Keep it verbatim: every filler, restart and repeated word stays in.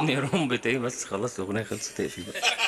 يا رامبت ايه بس، خلاص الاغنيه خلصت، اقفل بقى.